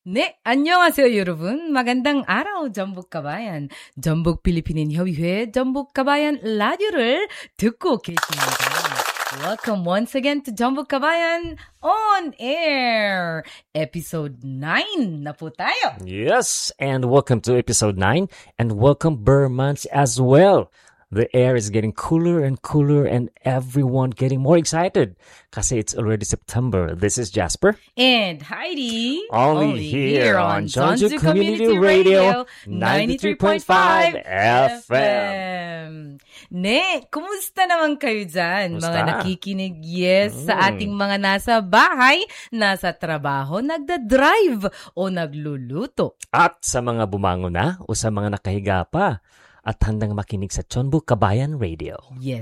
네, 안녕하세요 여러분. magandang araw, 전북 kabayan. 전북 필리핀인 협의회 전북 kabayan 라디오를 듣고 계십니다. Welcome once again to 전북 kabayan on air. Episode 9 na po tayo. Yes, and welcome to episode 9 and welcome Burr months as well. The air is getting cooler and cooler and everyone getting more excited kasi it's already September. This is Jasper. And Heidi. Only here on Jeonju Community Radio 93.5 FM. Ne, kumusta naman kayo dyan? Kumusta? Mga nakikinig, sa ating mga nasa bahay, nasa trabaho, nagda-drive o nagluluto. At sa mga bumangon na o sa mga nakahiga pa at handang makinig sa Jeonju Kabayan Radio. Yes.